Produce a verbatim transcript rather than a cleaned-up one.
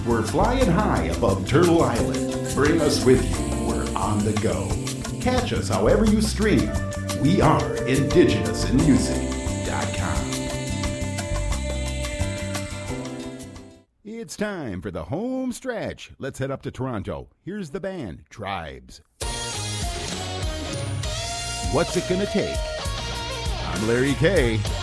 We're flying high above Turtle Island. Bring us with you. We're on the go. Catch us however you stream. We are indigenous in music dot com. It's time for the home stretch. Let's head up to Toronto. Here's the band, Tribes. What's it gonna take? I'm Larry Kay.